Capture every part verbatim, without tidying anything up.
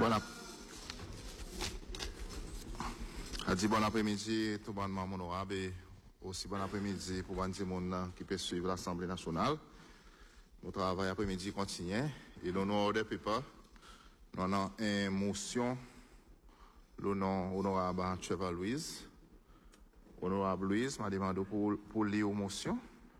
Bon ap... A dit bon après-midi, tout le monde honorable et aussi bon après-midi pour tout le monde qui peut suivre l'Assemblée nationale. Notre travail après-midi continue et l'honneur des papers, nous avons une motion, l'honneur honorable Trevor Louise. Honorable Louise m'a demandé pour, pour lire une motion.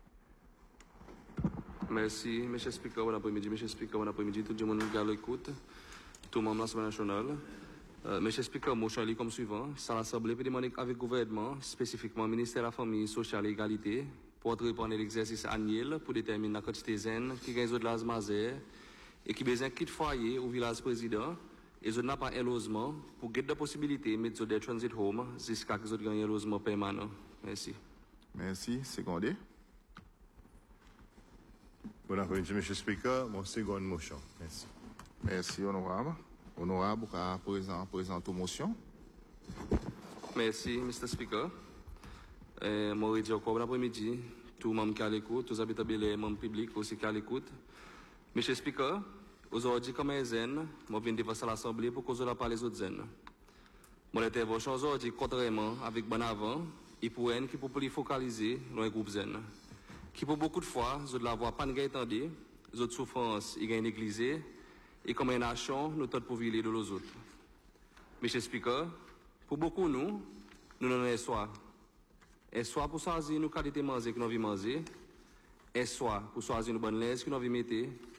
Merci, M. Speaker, bon après-midi, M. Speaker, bon après-midi, tout le monde qui a l'écoute, tout le monde de l'Assemblée nationale. Euh, M. Speaker, motion est comme suivant. Ça l'Assemblée peut demander avec le gouvernement, spécifiquement le ministère de la Famille, Sociale et Égalité, pour répondre à l'exercice annuel pour déterminer la quantité de zen qui gagne de l'asmazer et qui besoin quitte foyer ou village président et ils n'ont pas un logement pour gagner la possibilité de mettre des transit home jusqu'à ce qu'ils gagnent un logement permanent. Merci. Merci. Secondé. Bon après-midi, M. Speaker. Mon seconde motion. Merci. Merci, honorable. Honorable, à présent, présente motion. Merci, mister Speaker. Euh, moi, je dis encore bon après-midi, tout le monde qui est à l'écoute, tous les habitants les membres publics aussi qui est à l'écoute. Monsieur Speaker, aujourd'hui, comme un zen, je viens devant l'Assemblée pour causer la parole des autres zen. Mon intervention aujourd'hui, contrairement avec bon avant, et pour un qui peut plus focaliser dans un groupe zen. Qui pour beaucoup de fois, je ne la vois pas entendu, les autres souffrances, ils gagnent négligées, et comme une nation, nous sommes pour vivre de los autres. Monsieur Speaker, pour beaucoup de nous, nous n'en avons soit. Et soit pour choisir nos qualités manger que nous avons manger, et soit pour choisir nos bonnes lèvres que nous avons mettées,